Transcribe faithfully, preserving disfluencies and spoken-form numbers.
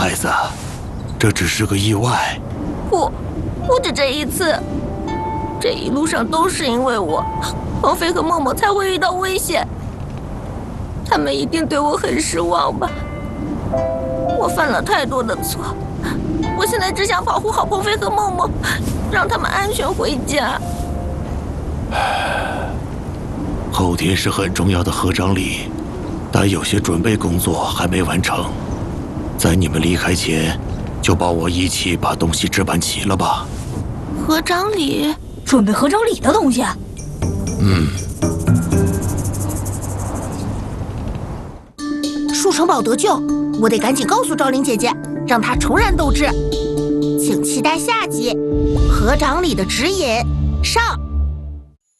孩子，这只是个意外。 不，不止这一次，这一路上都是因为我，王妃和默默才会遇到危险。他们一定对我很失望吧？我犯了太多的错，我现在只想保护好鹏飞和默默，让他们安全回家。 后天是很重要的合掌礼，但有些准备工作还没完成，在你们离开前，就帮我一起把东西置办齐了吧。 合掌礼？ 准备合掌礼的东西？ 嗯。 树城堡得救，我得赶紧告诉赵灵姐姐，让她重燃斗志。请期待下集《合掌礼的指引》上。